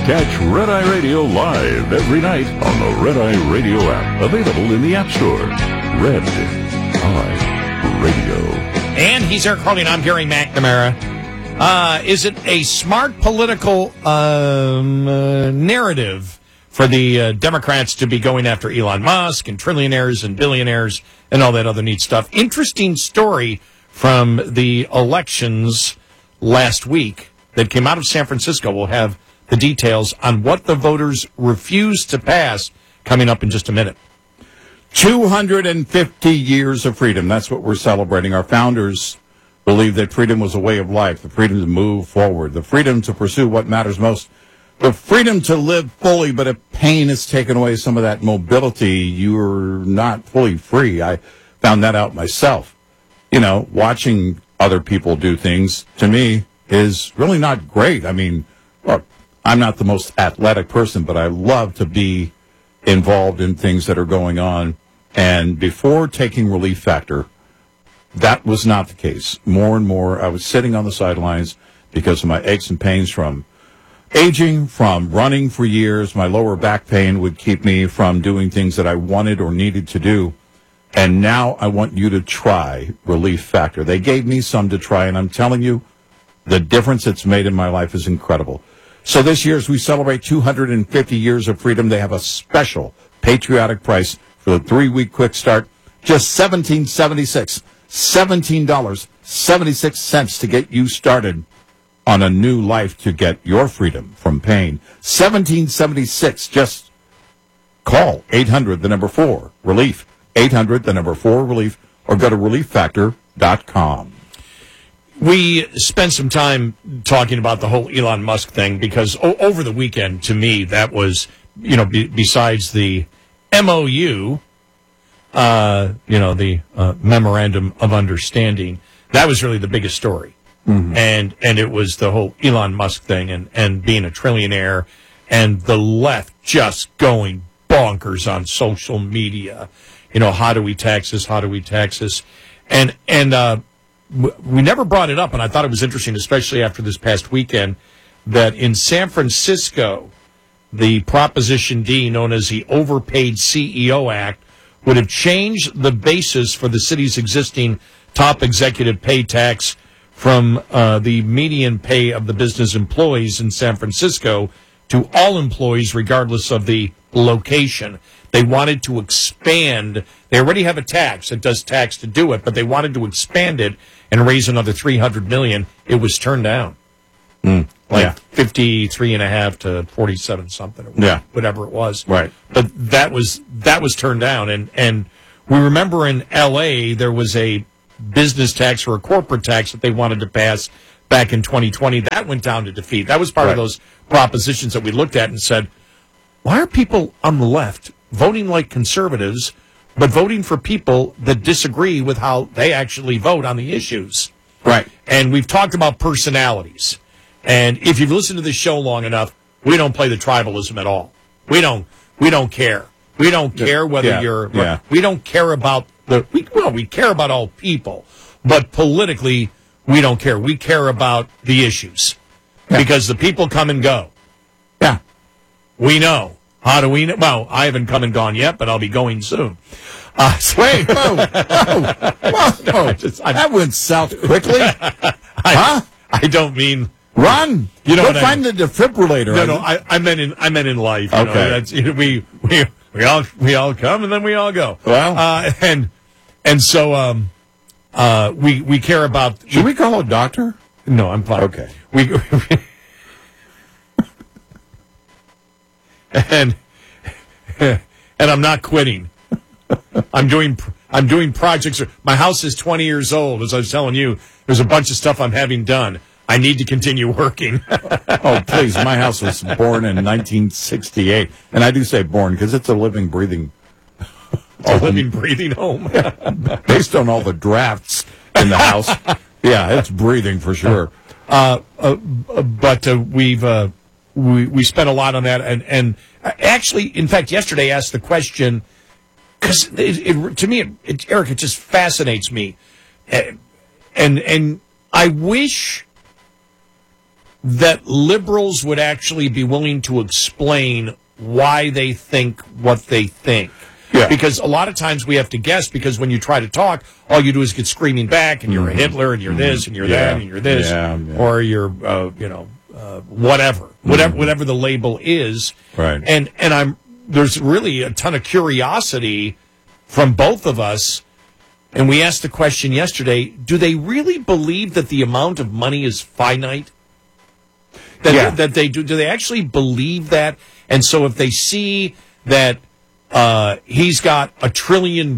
Catch Red Eye Radio live every night on the Red Eye Radio app. Available in the App Store. Red Eye Radio. And he's Eric Harley, and I'm Gary McNamara. Is it a smart political narrative for the Democrats to be going after Elon Musk and trillionaires and billionaires and all that other neat stuff? Interesting story from the elections last week that came out of San Francisco. We'll have the details on what the voters refused to pass coming up in just a minute. 250 years of freedom. That's what we're celebrating. Our founders believed that freedom was a way of life, the freedom to move forward, the freedom to pursue what matters most, the freedom to live fully, but if pain has taken away some of that mobility, you're not fully free. I found that out myself. You know, watching other people do things, to me, is really not great. I mean, look, I'm not the most athletic person, but I love to be involved in things that are going on. And before taking Relief Factor, that was not the case. More and more, I was sitting on the sidelines because of my aches and pains from aging, from running for years. My lower back pain would keep me from doing things that I wanted or needed to do. And now I want you to try Relief Factor. They gave me some to try, and I'm telling you, the difference it's made in my life is incredible. So this year, as we celebrate 250 years of freedom, they have a special patriotic price for the 3-week quick start, just $17.76. $17.76 to get you started on a new life to get your freedom from pain. $17.76. Just call 800-4-RELIEF. 800-4-RELIEF, or go to relieffactor.com. We spent some time talking about the whole Elon Musk thing because over the weekend, to me, that was, besides the MOU, the Memorandum of Understanding, that was really the biggest story. Mm-hmm. And it was the whole Elon Musk thing and being a trillionaire and the left just going bonkers on social media. How do we tax this? How do we tax this? And we never brought it up, and I thought it was interesting, especially after this past weekend, that in San Francisco, the Proposition D, known as the Overpaid CEO Act, would have changed the basis for the city's existing top executive pay tax from the median pay of the business employees in San Francisco to all employees, regardless of the location. They wanted to expand. They already have a tax that does tax to do it, but they wanted to expand it and raise another $300 million. It was turned down. 53.5 to 47 something, whatever it was. Right. But that was turned down. And we remember in L.A. there was a business tax or a corporate tax that they wanted to pass back in 2020. That went down to defeat. That was part of those propositions that we looked at and said, why are people on the left voting like conservatives, but voting for people that disagree with how they actually vote on the issues? Right. And we've talked about personalities. And if you've listened to this show long enough, we don't play the tribalism at all. We don't care. We don't care whether you're. Yeah. We don't care about we care about all people, but politically we don't care. We care about the issues because the people come and go. Yeah, we know. How do we know? Well, I haven't come and gone yet, but I'll be going soon. Wait, whoa. That went south quickly. I don't mean. Run! Go find the defibrillator. No, I meant in life. Okay. We all come and then we all go. Well, and so we care about. Should we call a doctor? No, I'm fine. Okay. And I'm not quitting. I'm doing projects. My house is 20 years old. As I was telling you, there's a bunch of stuff I'm having done. I need to continue working. Oh, please. My house was born in 1968. And I do say born because it's a living, breathing home. Based on all the drafts in the house. Yeah, it's breathing for sure. But we spent a lot on that. And actually, in fact, yesterday I asked the question, because to me, Eric, it just fascinates me. And I wish that liberals would actually be willing to explain why they think what they think. Yeah. Because a lot of times we have to guess, because when you try to talk, all you do is get screaming back, and you're a Hitler, and you're this, and you're that, and you're this, or you're, whatever the label is. Right. And there's really a ton of curiosity from both of us. And we asked the question yesterday, do they really believe that the amount of money is finite? That do they actually believe that? And so if they see that he's got $1 trillion,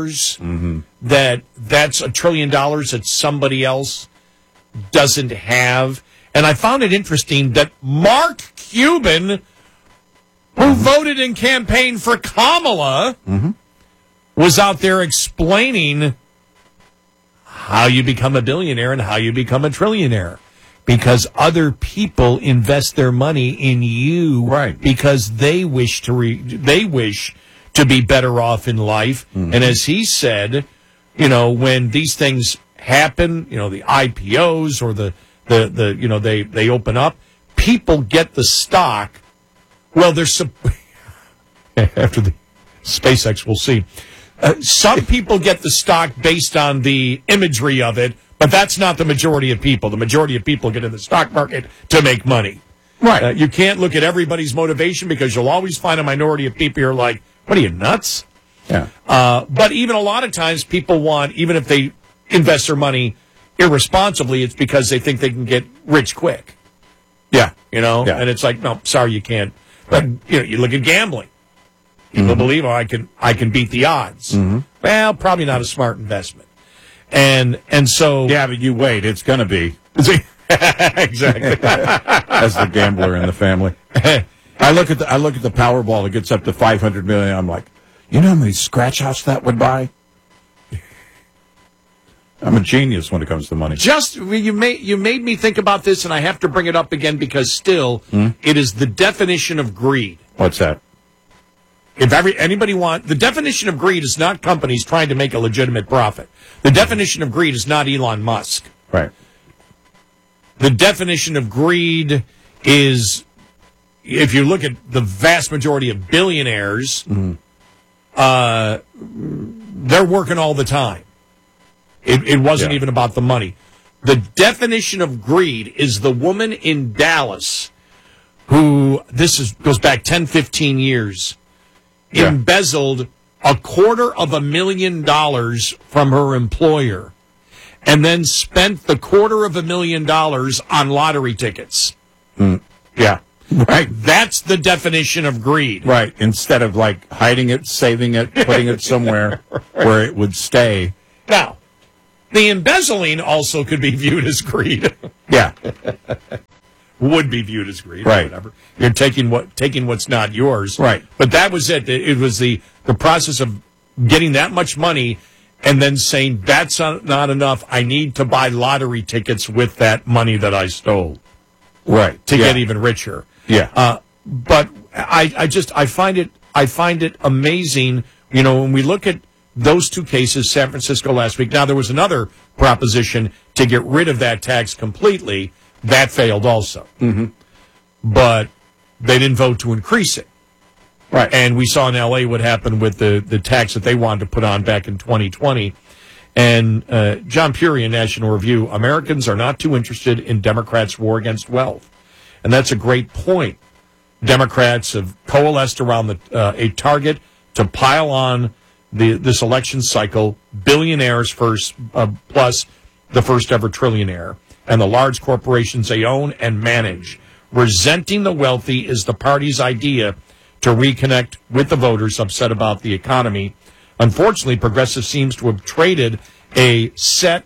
that's $1 trillion that somebody else doesn't have. And I found it interesting that Mark Cuban, who voted and campaigned for Kamala, was out there explaining how you become a billionaire and how you become a trillionaire. Because other people invest their money in you, right? Because they wish to be better off in life. And as he said, when these things happen, the IPOs or they open up, people get the stock. Well, there's after the SpaceX, we'll see. Some people get the stock based on the imagery of it. But that's not the majority of people. The majority of people get in the stock market to make money. Right. You can't look at everybody's motivation, because you'll always find a minority of people who are like, what are you, nuts? Yeah. But even a lot of times people want, even if they invest their money irresponsibly, it's because they think they can get rich quick. Yeah. Yeah. And it's like, no, sorry, you can't. But, you look at gambling. People believe, I can beat the odds. Well, probably not a smart investment. And so... Yeah, but you wait. It's going to be. Exactly. As the gambler in the family. I look at the Powerball that gets up to $500 million. I'm like, you know how many scratch offs that would buy? I'm a genius when it comes to money. You made me think about this, and I have to bring it up again, because still, it is the definition of greed. What's that? If the definition of greed is not companies trying to make a legitimate profit. The definition of greed is not Elon Musk. Right. The definition of greed is, if you look at the vast majority of billionaires, they're working all the time. It wasn't even about the money. The definition of greed is the woman in Dallas who, goes back 10, 15 years, embezzled $250,000 from her employer, and then spent the $250,000 on lottery tickets. Yeah. Right. That's the definition of greed. Right. Instead of hiding it, saving it, putting it somewhere where it would stay. Now, the embezzling also could be viewed as greed. Yeah. Would be viewed as greed, right? Or whatever. You're taking what's not yours, right? But that was it. It was the process of getting that much money and then saying that's not enough. I need to buy lottery tickets with that money that I stole, right? To get even richer. Yeah. But I find it amazing. When we look at those two cases, San Francisco last week. Now there was another proposition to get rid of that tax completely. That failed also. But they didn't vote to increase it. Right. And we saw in L.A. what happened with the tax that they wanted to put on back in 2020. And John Puri in National Review, Americans are not too interested in Democrats' war against wealth. And that's a great point. Democrats have coalesced around a target to pile on this election cycle, billionaires first, plus the first ever trillionaire, and the large corporations they own and manage. Resenting the wealthy is the party's idea to reconnect with the voters upset about the economy. Unfortunately, Progressive seems to have traded a set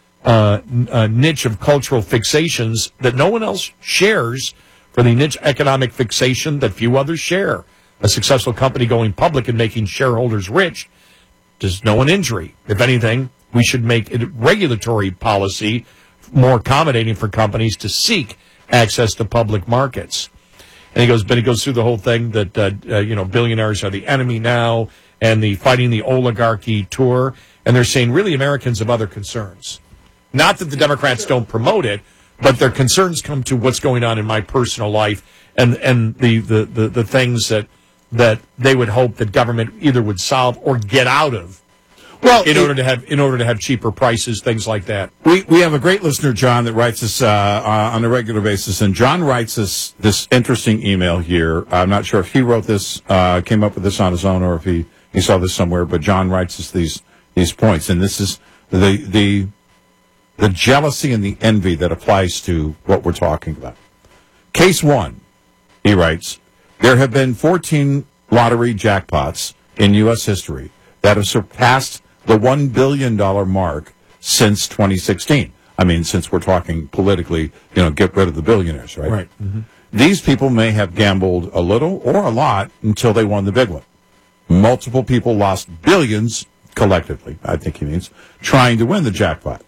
niche of cultural fixations that no one else shares for the niche economic fixation that few others share. A successful company going public and making shareholders rich does no one injury. If anything, we should make it regulatory policy more accommodating for companies to seek access to public markets. And he goes through the whole thing that billionaires are the enemy now, and the fighting the oligarchy tour. And they're saying really Americans have other concerns. Not that the Democrats don't promote it, but their concerns come to what's going on in my personal life and the things that they would hope that government either would solve or get out of. Well, in order to have cheaper prices, things like that. We have a great listener, John, that writes us on a regular basis, and John writes us this interesting email here. I'm not sure if he wrote this, came up with this on his own, or if he saw this somewhere. But John writes us these points, and this is the jealousy and the envy that applies to what we're talking about. Case 1, he writes, there have been 14 lottery jackpots in U.S. history that have surpassed the $1 billion mark since 2016. I mean, since we're talking politically, get rid of the billionaires, right? Right. Mm-hmm. These people may have gambled a little or a lot until they won the big one. Multiple people lost billions collectively, I think he means, trying to win the jackpot.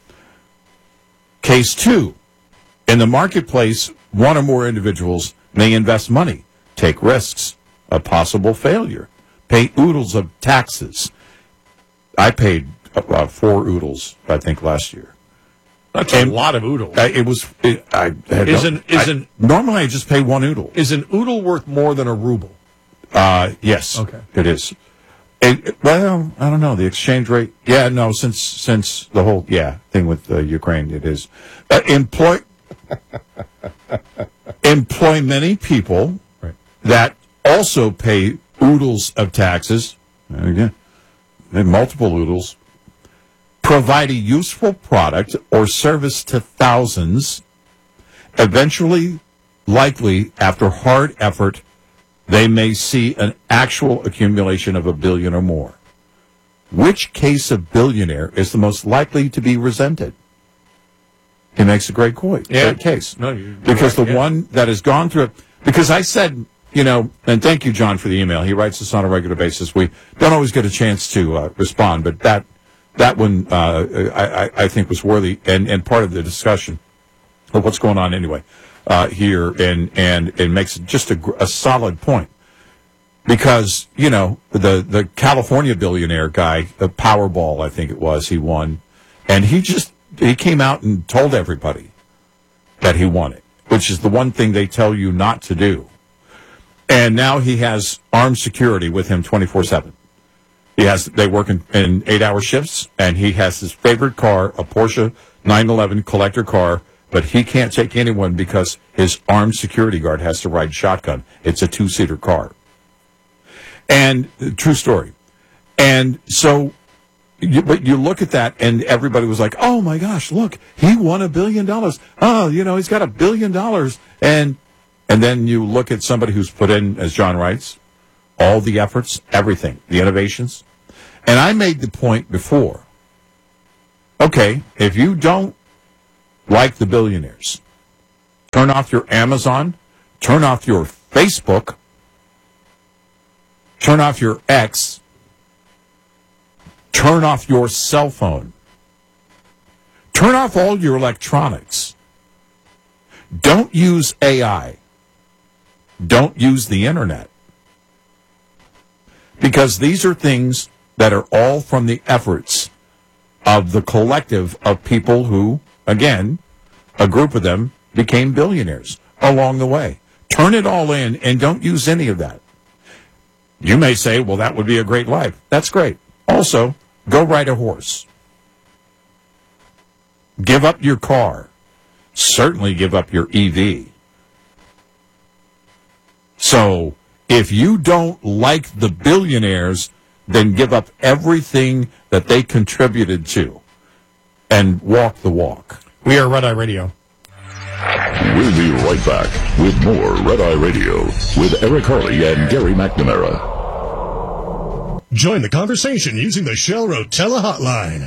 Case 2, in the marketplace, one or more individuals may invest money, take risks, a possible failure, pay oodles of taxes. I paid 4 oodles, I think, last year. That's a lot of oodles. Normally I just pay 1 oodle. Is an oodle worth more than a ruble? Yes. Okay. It is. Well, I don't know. The exchange rate. Yeah, no, since the whole thing with Ukraine, it is. Employ many people that also pay oodles of taxes. Again, multiple oodles. Provide a useful product or service to thousands. Eventually, likely, after hard effort, they may see an actual accumulation of $1 billion or more. Which case of billionaire is the most likely to be resented? He makes a great case. No, because the one that has gone through it, because I said, and thank you, John, for the email. He writes this on a regular basis. We don't always get a chance to respond, but that one I think was worthy and part of the discussion of what's going on anyway. Here and makes just a solid point because the California billionaire guy, the Powerball, I think it was, he won, and he came out and told everybody that he won it, which is the one thing they tell you not to do. And now he has armed security with him 24/7. They work in 8-hour shifts, and he has his favorite car, a Porsche 911 collector car. But he can't take anyone because his armed security guard has to ride shotgun. It's a 2-seater car. And true story. And so, but you look at that and everybody was like, oh my gosh, look, he won $1 billion. Oh, he's got $1 billion. And then you look at somebody who's put in, as John writes, all the efforts, everything, the innovations. And I made the point before, okay, if you don't like the billionaires, turn off your Amazon, turn off your Facebook, turn off your X, turn off your cell phone, turn off all your electronics. Don't use AI. Don't use the internet. Because these are things that are all from the efforts of the collective of people who, again, a group of them became billionaires along the way. Turn it all in and don't use any of that. You may say, well, that would be a great life. That's great. Also, go ride a horse. Give up your car. Certainly give up your EV. So, if you don't like the billionaires, then give up everything that they contributed to and walk the walk. We are Red Eye Radio. We'll be right back with more Red Eye Radio with Eric Harley and Gary McNamara. Join the conversation using the Shell Rotella hotline,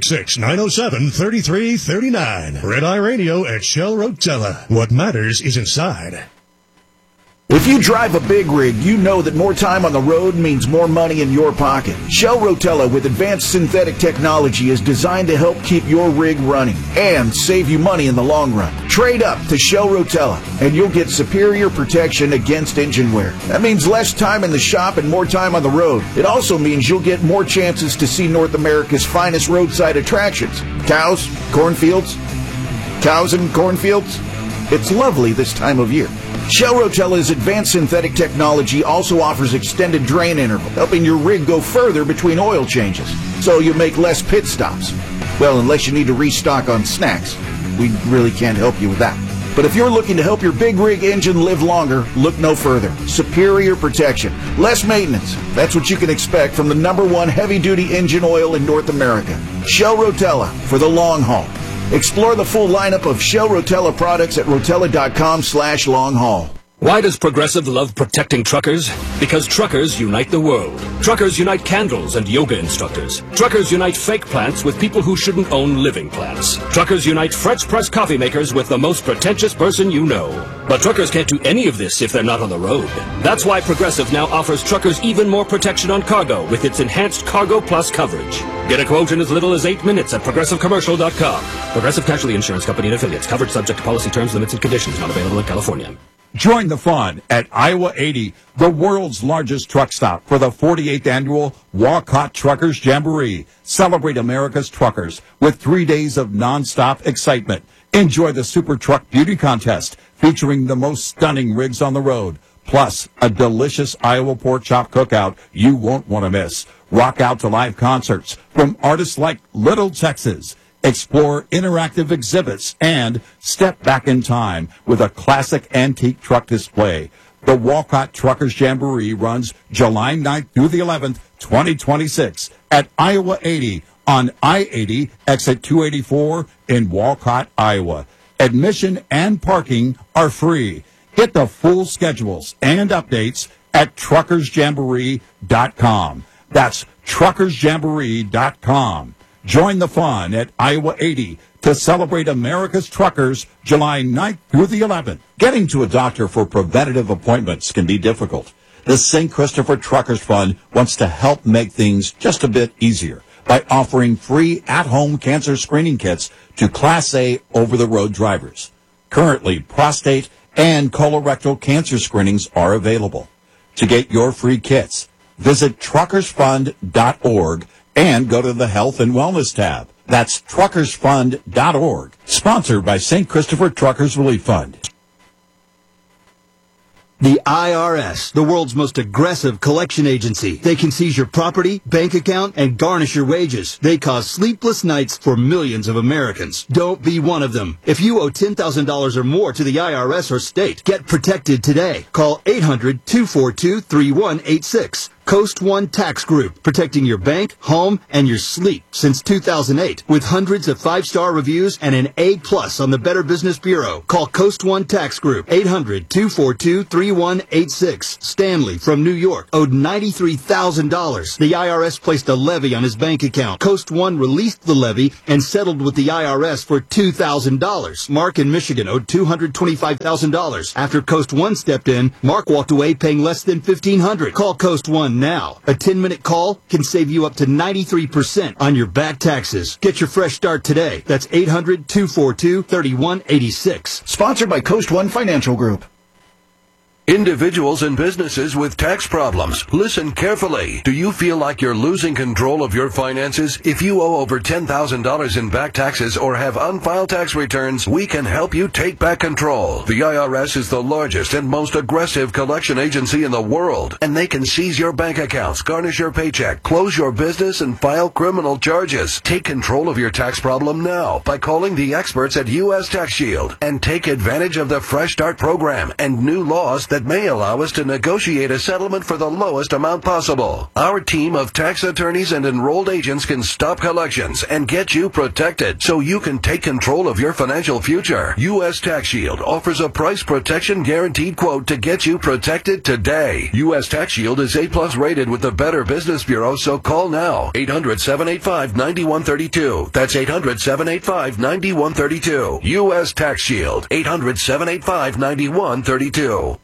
866-907-3339. Red Eye Radio at Shell Rotella. What matters is inside. If you drive a big rig, you know that more time on the road means more money in your pocket. Shell Rotella with advanced synthetic technology is designed to help keep your rig running and save you money in the long run. Trade up to Shell Rotella and you'll get superior protection against engine wear. That means less time in the shop and more time on the road. It also means you'll get more chances to see North America's finest roadside attractions. Cows, cornfields, Cows and cornfields? It's lovely this time of year. Shell Rotella's advanced synthetic technology also offers extended drain interval, helping your rig go further between oil changes, so you make less pit stops. Well, unless you need to restock on snacks. We really can't help you with that. But if you're looking to help your big rig engine live longer, look no further. Superior protection, less maintenance. That's what you can expect from the #1 heavy-duty engine oil in North America. Shell Rotella for the long haul. Explore the full lineup of Shell Rotella products at rotella.com/long haul. Why does Progressive love protecting truckers? Because truckers unite the world. Truckers unite candles and yoga instructors. Truckers unite fake plants with people who shouldn't own living plants. Truckers unite French press coffee makers with the most pretentious person you know. But truckers can't do any of this if they're not on the road. That's why Progressive now offers truckers even more protection on cargo with its enhanced Cargo Plus coverage. Get a quote in as little as 8 minutes at ProgressiveCommercial.com. Progressive Casualty Insurance Company and Affiliates. Coverage subject to policy terms, limits, and conditions. Not available in California. Join the fun at Iowa 80, the world's largest truck stop, for the 48th annual Walcott Truckers Jamboree. Celebrate America's truckers with 3 days of nonstop excitement. Enjoy the Super Truck Beauty Contest featuring the most stunning rigs on the road, plus a delicious Iowa pork chop cookout you won't want to miss. Rock out to live concerts from artists like Little Texas. Explore interactive exhibits and step back in time with a classic antique truck display. The Walcott Truckers Jamboree runs July 9th through the 11th, 2026 at Iowa 80 on I-80 exit 284 in Walcott, Iowa. Admission and parking are free. Get the full schedules and updates at truckersjamboree.com. That's truckersjamboree.com. Join the fun at Iowa 80 to celebrate America's truckers July 9th through the 11th. Getting to a doctor for preventative appointments can be difficult. The St. Christopher Truckers Fund wants to help make things just a bit easier by offering free at-home cancer screening kits to Class A over-the-road drivers. Currently, prostate and colorectal cancer screenings are available. To get your free kits, visit truckersfund.org and go to the Health and Wellness tab. That's truckersfund.org. Sponsored by St. Christopher Truckers Relief Fund. The IRS, the world's most aggressive collection agency. They can seize your property, bank account, and garnish your wages. They cause sleepless nights for millions of Americans. Don't be one of them. If you owe $10,000 or more to the IRS or state, get protected today. Call 800-242-3186. Coast One Tax Group, protecting your bank, home, and your sleep since 2008. With hundreds of 5-star reviews and an A+ on the Better Business Bureau. Call Coast One Tax Group, 800-242-3186. Stanley from New York owed $93,000. The IRS placed a levy on his bank account. Coast One released the levy and settled with the IRS for $2,000. Mark in Michigan owed $225,000. After Coast One stepped in, Mark walked away paying less than $1,500. Call Coast One now. A 10-minute call can save you up to 93% on your back taxes. Get your fresh start today. That's 800-242-3186. Sponsored by Coast One Financial Group. Individuals and businesses with tax problems, listen carefully. Do you feel like you're losing control of your finances? If you owe over $10,000 in back taxes or have unfiled tax returns, we can help you take back control. The IRS is the largest and most aggressive collection agency in the world, and they can seize your bank accounts, garnish your paycheck, close your business, and file criminal charges. Take control of your tax problem now by calling the experts at U.S. Tax Shield and take advantage of the Fresh Start program and new laws that may allow us to negotiate a settlement for the lowest amount possible. Our team of tax attorneys and enrolled agents can stop collections and get you protected so you can take control of your financial future. U.S. Tax Shield offers a price protection guaranteed quote to get you protected today. U.S. Tax Shield is A+ rated with the Better Business Bureau, so call now. 800-785-9132. That's 800-785-9132. U.S. Tax Shield. 800-785-9132.